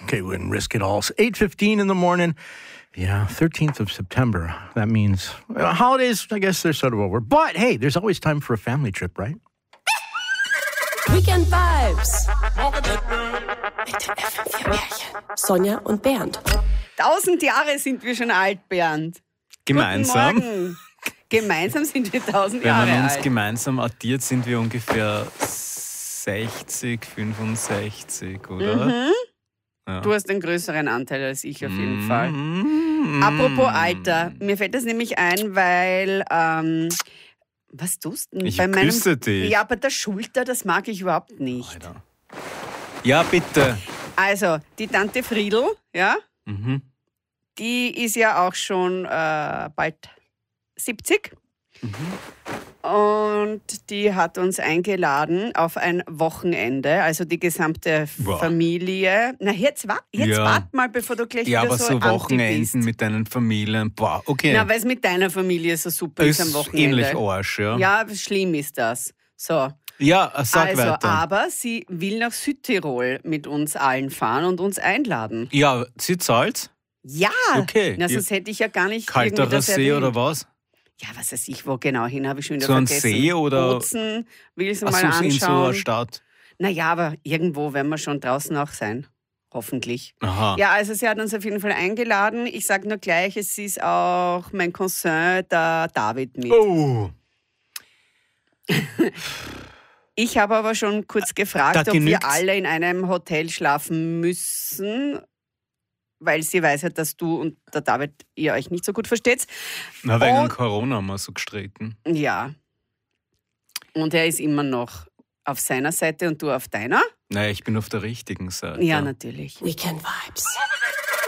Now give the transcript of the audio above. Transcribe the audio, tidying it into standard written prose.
Okay, we're going to risk it all. It's 8:15 in the morning. Yeah, 13th of September. That means holidays, I guess they're sort of over. But hey, there's always time for a family trip, right? Weekend Vibes. Mit den FM4-Märchen. Sonja und Bernd. 1000 Jahre sind wir schon alt, Bernd. Gemeinsam. Guten Morgen. Gemeinsam sind wir 1000 Wenn Jahre man uns alt. gemeinsam addiert, sind wir ungefähr 60, 65, oder? Ja. Du hast einen größeren Anteil als ich auf jeden Fall. Apropos Alter, mir fällt das nämlich ein, weil, was tust du denn? Ich küsse dich. Ja, bei der Schulter, das mag ich überhaupt nicht. Alter. Ja, bitte. Also, die Tante Friedl, ja, die ist ja auch schon bald 70. Und die hat uns eingeladen auf ein Wochenende, also die gesamte Familie. Na, jetzt wart mal, bevor du gleich Ja, wieder aber so anti Wochenenden bist. mit deinen Familien, boah, okay. Na, weil es mit deiner Familie so super ist am ist Wochenende. ähnlich Arsch, ja. Ja, schlimm ist das. So. Ja, sag Also, weiter. aber sie will nach Südtirol mit uns allen fahren und uns einladen. Ja, sie zahlt? Ja, Okay. Na, sonst hätte ich ja gar nicht Kalterer irgendwie das See erwähnt. oder was? Ja, was weiß ich, wo genau hin, habe ich schon wieder So ein vergessen. See oder- Bozen, will ich es Ach mal so, in so einer anschauen. Stadt. Naja, aber irgendwo werden wir schon draußen auch sein. Hoffentlich. Aha. Ja, also sie hat uns auf jeden Fall eingeladen. Ich sage nur gleich, es ist auch mein Cousin, der David, mit. Oh. Ich habe aber schon kurz gefragt, Da ob wir genügt's. alle in einem Hotel schlafen müssen, weil sie weiß ja, dass du und der David ihr euch nicht so gut versteht. Na, wegen Und- Corona haben wir so gestritten. Ja. Und er ist immer noch auf seiner Seite und du auf deiner? Naja, ich bin auf der richtigen Seite. Ja, natürlich. Weekend Vibes.